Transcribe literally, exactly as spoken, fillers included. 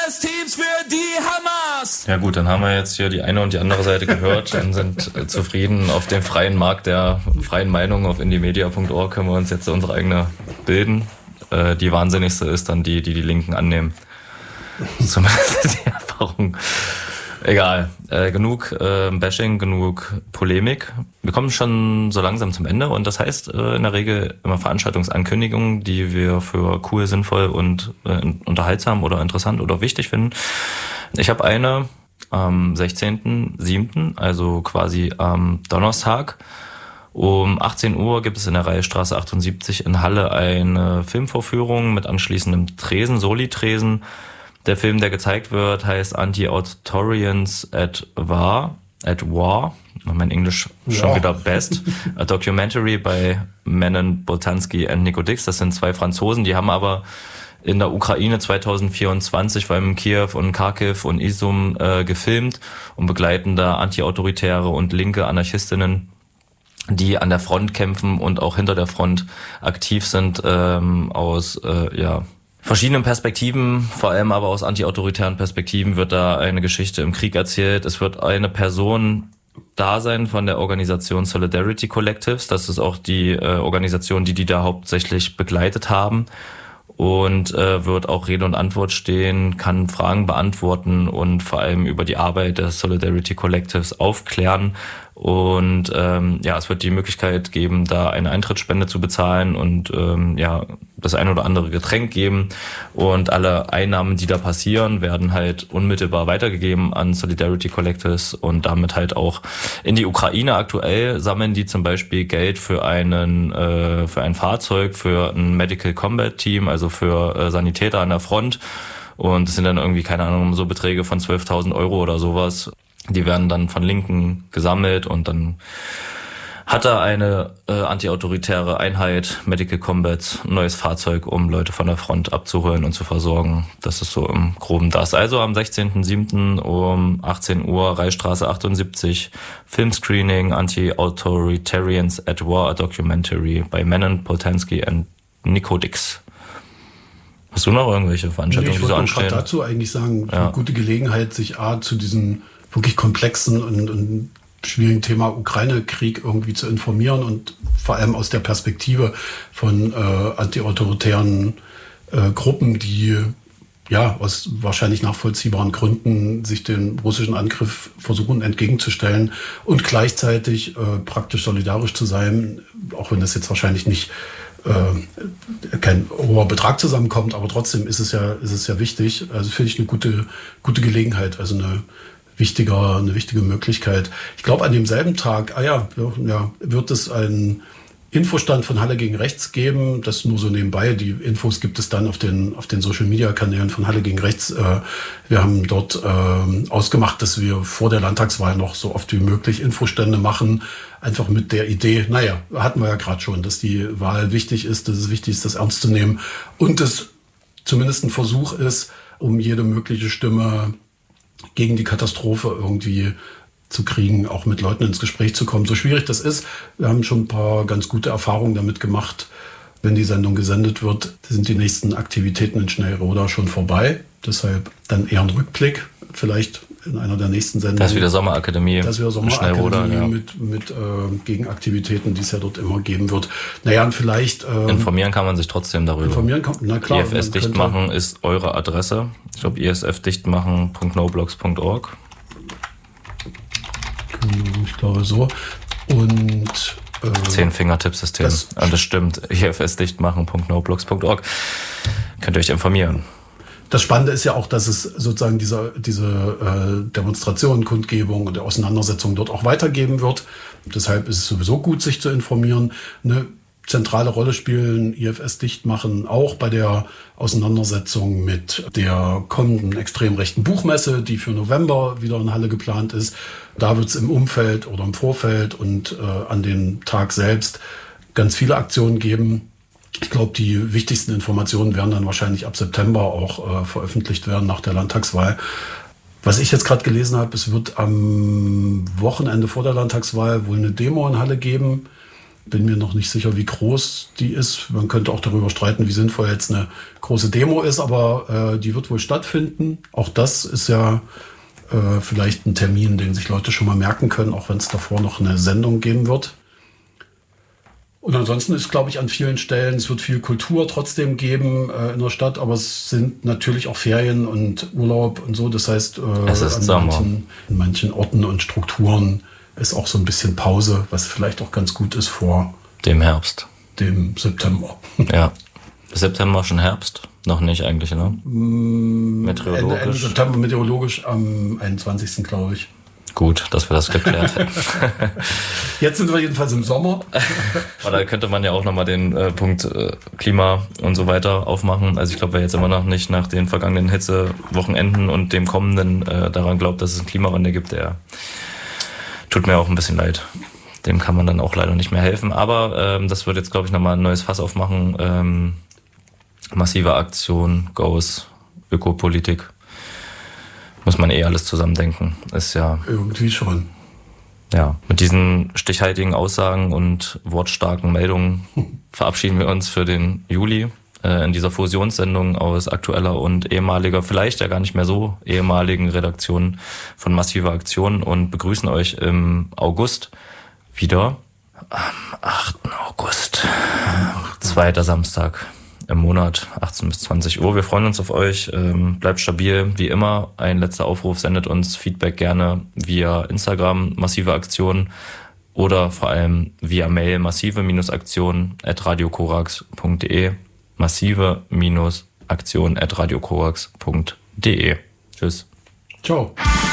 des Teams für die Hamas! Ja gut, dann haben wir jetzt hier die eine und die andere Seite gehört und sind äh, zufrieden. Auf dem freien Markt der freien Meinung auf indiemedia punkt org können wir uns jetzt unsere eigene bilden. Äh, die wahnsinnigste ist dann die, die die Linken annehmen. Zumindest die Erfahrung. Egal, äh, genug äh, Bashing, genug Polemik. Wir kommen schon so langsam zum Ende und das heißt äh, in der Regel immer Veranstaltungsankündigungen, die wir für cool, sinnvoll und äh, unterhaltsam oder interessant oder wichtig finden. Ich habe eine am sechzehnten siebten, also quasi am Donnerstag. Um achtzehn Uhr gibt es in der Reichsstraße achtundsiebzig in Halle eine Filmvorführung mit anschließendem Tresen, Soli-Tresen. Der Film, der gezeigt wird, heißt Anti-Authorians at War, at War. Mein Englisch schon ja. wieder best. A Documentary by Menon Boltanski and Nico Dix. Das sind zwei Franzosen, die haben aber in der Ukraine zweitausendvierundzwanzig, vor allem in Kiew und Kharkiv und Izum äh, gefilmt und begleiten da antiautoritäre und linke Anarchistinnen, die an der Front kämpfen und auch hinter der Front aktiv sind, ähm, aus, äh, ja, verschiedenen Perspektiven, vor allem aber aus antiautoritären Perspektiven wird da eine Geschichte im Krieg erzählt. Es wird eine Person da sein von der Organisation Solidarity Collectives. Das ist auch die äh, Organisation, die die da hauptsächlich begleitet haben. Und äh, wird auch Rede und Antwort stehen, kann Fragen beantworten und vor allem über die Arbeit der Solidarity Collectives aufklären. Und ähm, ja, es wird die Möglichkeit geben, da eine Eintrittsspende zu bezahlen und ähm, ja, das ein oder andere Getränk geben. Und alle Einnahmen, die da passieren, werden halt unmittelbar weitergegeben an Solidarity Collectives und damit halt auch in die Ukraine. Aktuell sammeln die zum Beispiel Geld für einen äh, für ein Fahrzeug, für ein Medical Combat Team, also für äh, Sanitäter an der Front. Und es sind dann irgendwie, keine Ahnung, so Beträge von zwölftausend Euro oder sowas. Die werden dann von Linken gesammelt und dann hat er eine äh, antiautoritäre Einheit, Medical Combat, ein neues Fahrzeug, um Leute von der Front abzuholen und zu versorgen. Das ist so im Groben das. Also am sechzehnten siebten um achtzehn Uhr, Reichsstraße achtundsiebzig, Filmscreening, Anti-Authoritarians at War, a Documentary by Menon Boltanski and Nico Dix. Hast du noch irgendwelche Veranstaltungen, nee, die so anstehen? Ich wollte dazu eigentlich sagen, ja. eine gute Gelegenheit, sich A, zu diesen wirklich komplexen und, und schwierigen Thema Ukraine-Krieg irgendwie zu informieren und vor allem aus der Perspektive von äh, antiautoritären äh, Gruppen, die ja aus wahrscheinlich nachvollziehbaren Gründen sich dem russischen Angriff versuchen entgegenzustellen und gleichzeitig äh, praktisch solidarisch zu sein, auch wenn das jetzt wahrscheinlich nicht äh, kein hoher Betrag zusammenkommt, aber trotzdem ist es ja, ist es ja wichtig. Also finde ich eine gute, gute Gelegenheit, also eine wichtiger, eine wichtige Möglichkeit. Ich glaube, an demselben Tag, ah ja, ja, wird es einen Infostand von Halle gegen Rechts geben. Das nur so nebenbei. Die Infos gibt es dann auf den, auf den Social-Media-Kanälen von Halle gegen Rechts. Wir haben dort äh, ausgemacht, dass wir vor der Landtagswahl noch so oft wie möglich Infostände machen. Einfach mit der Idee, naja, hatten wir ja gerade schon, dass die Wahl wichtig ist, dass es wichtig ist, das ernst zu nehmen und es zumindest ein Versuch ist, um jede mögliche Stimme gegen die Katastrophe irgendwie zu kriegen, auch mit Leuten ins Gespräch zu kommen. So schwierig das ist, wir haben schon ein paar ganz gute Erfahrungen damit gemacht. Wenn die Sendung gesendet wird, sind die nächsten Aktivitäten in Schnellroda schon vorbei. Deshalb dann eher ein Rückblick, vielleicht in einer der nächsten Sendungen. Das ist wieder Sommerakademie. Das ist wieder Sommerakademie ja. mit, mit äh, Gegenaktivitäten, die es ja dort immer geben wird. Naja, und vielleicht... Äh, informieren kann man sich trotzdem darüber. Informieren kann, na klar. I F S Dichtmachen ist eure Adresse. Ich glaube, i s f dichtmachen punkt noblogs punkt org. Ich glaube so. Und... Äh, Zehn-Finger-Tippsystem. Das, und das stimmt. i f s dichtmachen punkt noblogs punkt org. Könnt ihr euch informieren. Das Spannende ist ja auch, dass es sozusagen diese, diese äh, Demonstrationen, Kundgebung und Auseinandersetzungen dort auch weitergeben wird. Deshalb ist es sowieso gut, sich zu informieren. Eine zentrale Rolle spielen I F S Dichtmachen auch bei der Auseinandersetzung mit der kommenden extrem rechten Buchmesse, die für November wieder in Halle geplant ist. Da wird es im Umfeld oder im Vorfeld und äh, an dem Tag selbst ganz viele Aktionen geben. Ich glaube, die wichtigsten Informationen werden dann wahrscheinlich ab September auch äh, veröffentlicht werden nach der Landtagswahl. Was ich jetzt gerade gelesen habe, es wird am Wochenende vor der Landtagswahl wohl eine Demo in Halle geben, Bin mir noch nicht sicher, wie groß die ist. Man könnte auch darüber streiten, wie sinnvoll jetzt eine große Demo ist, aber äh, die wird wohl stattfinden. Auch das ist ja äh, vielleicht ein Termin, den sich Leute schon mal merken können, auch wenn es davor noch eine Sendung geben wird. Und ansonsten ist, glaube ich, an vielen Stellen, es wird viel Kultur trotzdem geben äh, in der Stadt, aber es sind natürlich auch Ferien und Urlaub und so. Das heißt, äh, es ist an manchen, in manchen Orten und Strukturen ist auch so ein bisschen Pause, was vielleicht auch ganz gut ist vor dem Herbst. Dem September. Ja. September schon Herbst? Noch nicht eigentlich, ne? Meteorologisch. Ende, Ende September meteorologisch am einundzwanzigsten glaube ich. Gut, dass wir das geklärt hätten. Jetzt sind wir jedenfalls im Sommer. Aber da könnte man ja auch nochmal den äh, Punkt äh, Klima und so weiter aufmachen. Also ich glaube, wer jetzt immer noch nicht nach den vergangenen Hitzewochenenden und dem kommenden äh, daran glaubt, dass es einen Klimawandel gibt, der tut mir auch ein bisschen leid. Dem kann man dann auch leider nicht mehr helfen. Aber ähm, das wird jetzt, glaube ich, nochmal ein neues Fass aufmachen. Ähm, massive Aktion, Goes, Ökopolitik. Muss man eh alles zusammendenken. Ist ja irgendwie schon. Ja, mit diesen stichhaltigen Aussagen und wortstarken Meldungen verabschieden wir uns für den Juli äh, in dieser Fusionssendung aus aktueller und ehemaliger, vielleicht ja gar nicht mehr so ehemaligen Redaktion von Massive Aktion und begrüßen euch im August wieder am achten August, zweiter Samstag im Monat, achtzehn bis zwanzig Uhr. Wir freuen uns auf euch. Ähm, bleibt stabil, wie immer. Ein letzter Aufruf, sendet uns Feedback gerne via Instagram, Massive Aktion, oder vor allem via Mail, massive-aktion at radiokorax punkt de, massive-aktion at radiokorax punkt de. Tschüss. Ciao.